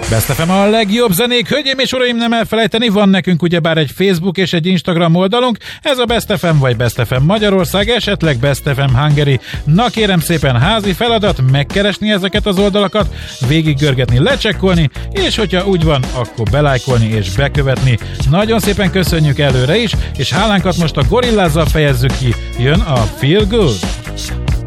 Best FM a legjobb zenék, hölgyeim és uraim, nem elfelejteni, van nekünk ugyebár egy Facebook és egy Instagram oldalunk, ez a Best FM vagy Best FM Magyarország, esetleg Best FM Hungary. Na kérem szépen, házi feladat, megkeresni ezeket az oldalakat, végiggörgetni, lecsekkolni, és hogyha úgy van, akkor belájkolni és bekövetni. Nagyon szépen köszönjük előre is, és hálánkat most a Gorillázzal fejezzük ki, jön a Feel Good.